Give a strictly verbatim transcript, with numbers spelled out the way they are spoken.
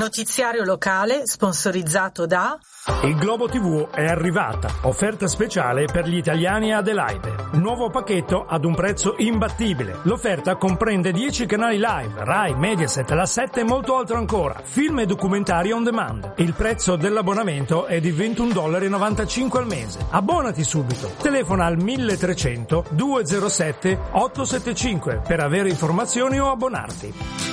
Notiziario locale sponsorizzato da Il Globo tivù è arrivata. Offerta speciale per gli italiani a Adelaide. Nuovo pacchetto ad un prezzo imbattibile. L'offerta comprende dieci canali live, Rai, Mediaset, La sette e molto altro ancora. Film e documentari on demand. Il prezzo dell'abbonamento è di ventuno virgola novantacinque dollari al mese. Abbonati subito. Telefona al milletrecento duecentosette ottocentosettantacinque per avere informazioni o abbonarti.